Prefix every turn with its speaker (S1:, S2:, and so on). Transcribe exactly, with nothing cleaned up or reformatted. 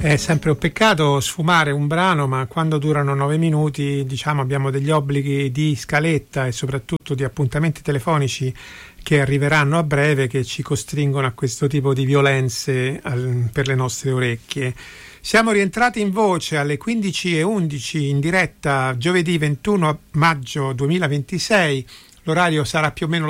S1: È sempre un peccato sfumare un brano, ma quando durano nove minuti, diciamo, abbiamo degli obblighi di scaletta e soprattutto di appuntamenti telefonici che arriveranno a breve, che ci costringono a questo tipo di violenze al, per le nostre orecchie. Siamo rientrati in voce alle quindici e undici in diretta giovedì ventuno maggio duemilaventisei. L'orario sarà più o meno